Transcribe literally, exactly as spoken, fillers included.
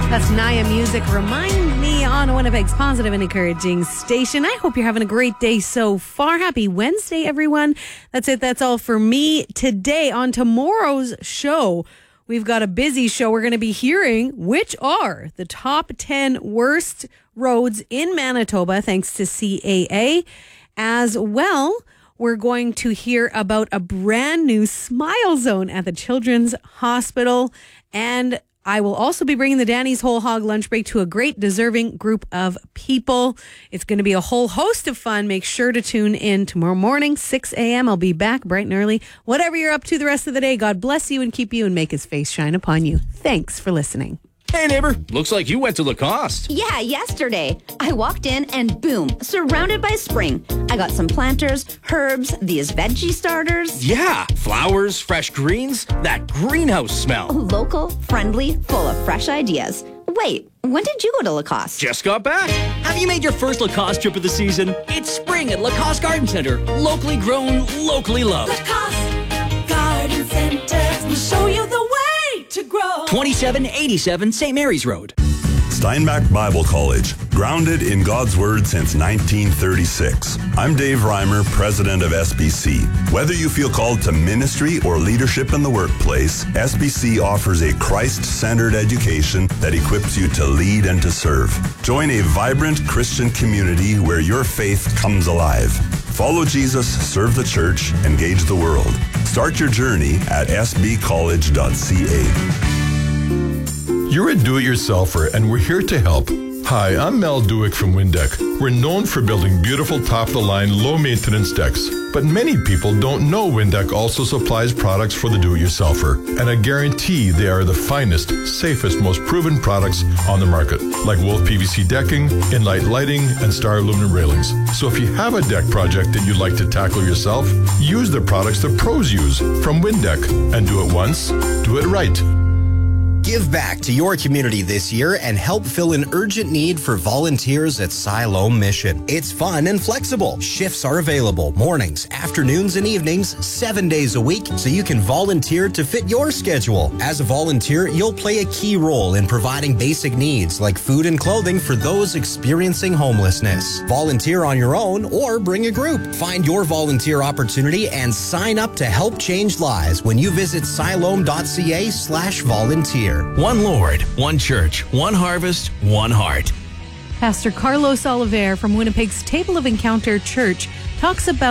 That's Naya Music. Remind me on Winnipeg's positive and encouraging station. I hope you're having a great day so far. Happy Wednesday, everyone. That's it. That's all for me today. On tomorrow's show, we've got a busy show. We're going to be hearing which are the top ten worst roads in Manitoba, thanks to C A A. As well, we're going to hear about a brand new Smile Zone at the Children's Hospital. And I will also be bringing the Danny's Whole Hog Lunch Break to a great deserving group of people. It's going to be a whole host of fun. Make sure to tune in tomorrow morning, six a.m. I'll be back bright and early. Whatever you're up to the rest of the day, God bless you and keep you and make his face shine upon you. Thanks for listening. Hey, neighbor. Looks like you went to Lacoste. Yeah, yesterday. I walked in and boom, surrounded by spring. I got some planters, herbs, these veggie starters. Yeah, flowers, fresh greens, that greenhouse smell. Local, friendly, full of fresh ideas. Wait, when did you go to Lacoste? Just got back. Have you made your first Lacoste trip of the season? It's spring at Lacoste Garden Center. Locally grown, locally loved. Lacoste Garden Center will show you the way to grow. twenty-seven eighty-seven Saint Mary's Road. Steinbach Bible College, grounded in God's Word since nineteen thirty-six. I'm Dave Reimer, president of S B C. Whether you feel called to ministry or leadership in the workplace, S B C offers a Christ-centered education that equips you to lead and to serve. Join a vibrant Christian community where your faith comes alive. Follow Jesus, serve the church, engage the world. Start your journey at s b college dot c a. You're a do-it-yourselfer, and we're here to help. Hi, I'm Mel Dewick from Windeck. We're known for building beautiful top-of-the-line, low-maintenance decks. But many people don't know Windeck also supplies products for the do-it-yourselfer. And I guarantee they are the finest, safest, most proven products on the market. Like Wolf P V C decking, Inlight lighting, and Star aluminum railings. So if you have a deck project that you'd like to tackle yourself, use the products the pros use from Windeck. And do it once, do it right. Give back to your community this year and help fill an urgent need for volunteers at Siloam Mission. It's fun and flexible. Shifts are available mornings, afternoons, and evenings, seven days a week, so you can volunteer to fit your schedule. As a volunteer, you'll play a key role in providing basic needs like food and clothing for those experiencing homelessness. Volunteer on your own or bring a group. Find your volunteer opportunity and sign up to help change lives when you visit siloam dot c a slash volunteer. One Lord, one church, one harvest, one heart. Pastor Carlos Oliver from Winnipeg's Table of Encounter Church talks about